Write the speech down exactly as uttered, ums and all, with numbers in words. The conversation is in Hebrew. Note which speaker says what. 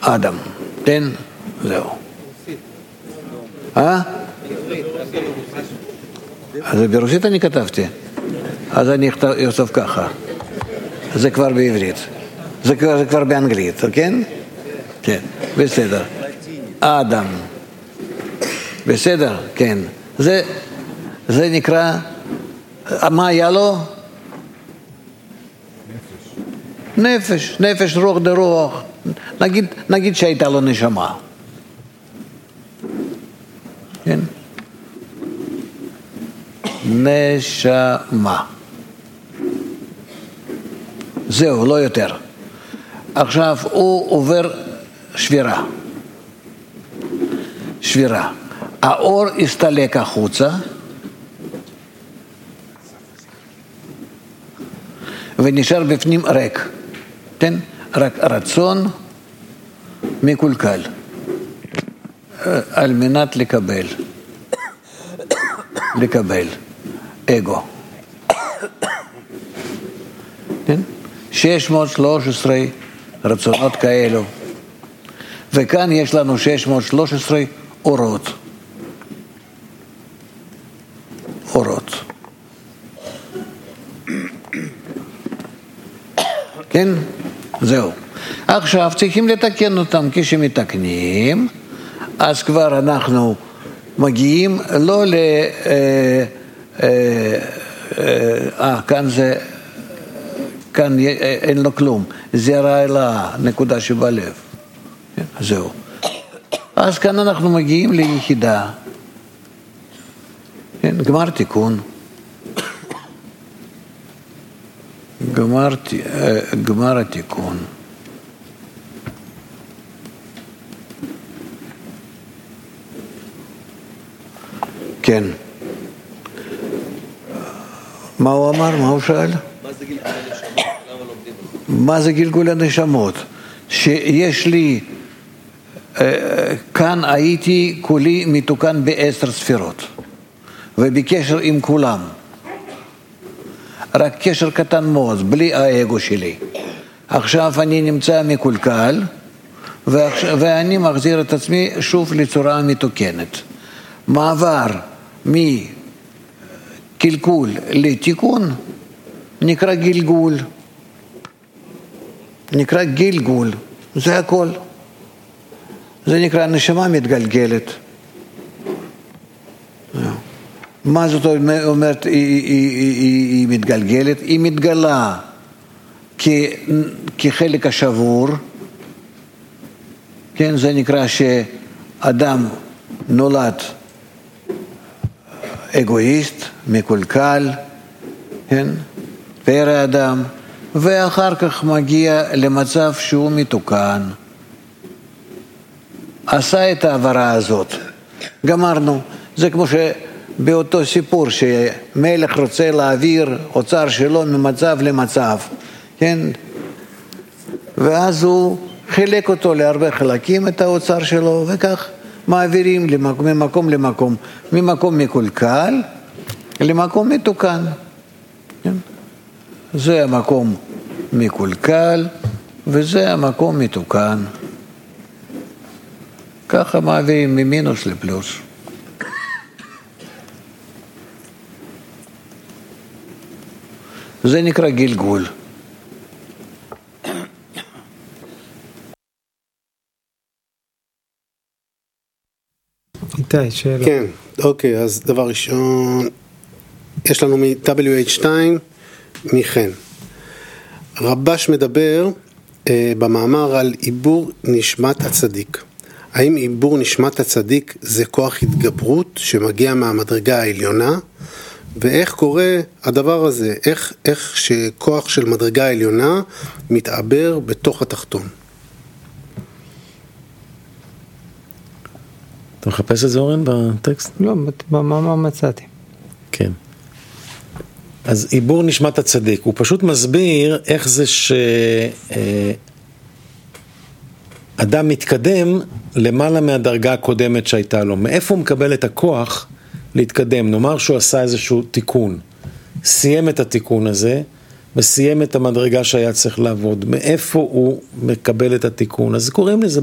Speaker 1: אדם. תן, זהו. אה? אז ברוסית אני כתבתי. אז אני אכתוב ככה. זה כבר בעברית. זה כבר, זה כבר באנגלית, כן? כן, בסדר. אדם. בסדר, כן. זה, זה נקרא, מה היה לו? נפש, נפש, רוח דרוח. נגיד, נגיד שהייתה לו נשמה. כן? נשמה. זהו, לא יותר. עכשיו הוא עובר שבירה. שבירה. האור הסתלק החוצה, ונשאר בפנים ריק. כן? רק רצון מקולקל. על מנת לקבל. לקבל. אגו. כן? שש מאות ושלוש עשרה רצונות כאלו. וכאן יש לנו שש מאות ושלוש עשרה אורות. אורות. כן? זהו. עכשיו צריכים לתקן אותם. כשמתקנים, אז כבר אנחנו מגיעים לא ל... אה, אה, אה, כאן זה... כאן אין לו כלום. זה רעילה, נקודה שבלב. זהו. אז כאן אנחנו מגיעים ליחידה. כן, גמר תיקון. גמר, גמר התיקון. כן. מה הוא אמר? מה הוא שאל? מה זה גלגול הנשמות? שיש לי, כאן הייתי כולי מתוקן בעשר ספירות, ובקשר עם כולם. רק קשר קטן מאוד, בלי האגו שלי. עכשיו אני נמצא מקולקל, ואני מחזיר את עצמי שוב לצורה מתוקנת. מעבר מקלקול לתיקון נקרא גלגול. נקרא גלגול. זה הכל. זה נקרא נשמה מתגלגלת. מה זאת אומרת היא, היא, היא, היא, היא מתגלגלת? היא מתגלה כ, כחלק השבור. כן, זה נקרא שאדם נולד אגואיסט, מקולקל, כן? פרא אדם, ואחר כך מגיע למצב שהוא מתוקן. עשה את העברה הזאת. גמרנו. זה כמו שבאותו סיפור שמלך רוצה להעביר אוצר שלו ממצב למצב, כן? ואז הוא חילק אותו להרבה חלקים את האוצר שלו, וכך מעבירים למקום, ממקום למקום, ממקום מקולקל למקום מתוקן. כן? זה המקום מקולקל וזה המקום מתוקן. ככה מעבירים ממינוס לפלוס. זה נקרא גלגול.
Speaker 2: איתי, שאלה.
Speaker 3: כן, אוקיי, אז דבר ראשון, יש לנו מ-דאבליו אייץ' שתיים, מחן. רבש מדבר אה, במאמר על עיבור נשמת הצדיק. האם עיבור נשמת הצדיק זה כוח התגברות שמגיע מהמדרגה העליונה? ואיך קורה הדבר הזה? איך, איך שכוח של מדרגה העליונה מתעבר בתוך התחתון?
Speaker 4: אתה מחפש את זה אורן בטקסט?
Speaker 2: לא, במאמר מצאתי.
Speaker 4: כן. אז עיבור נשמת הצדיק, הוא פשוט מסביר איך זה שאדם מתקדם למעלה מהדרגה הקודמת שהייתה לו. מאיפה הוא מקבל את הכוח להתקדם? נאמר שהוא עשה איזשהו תיקון, סיים את התיקון הזה, וסיים את המדרגה שהיה צריך לעבוד. מאיפה הוא מקבל את התיקון? אז קוראים לזה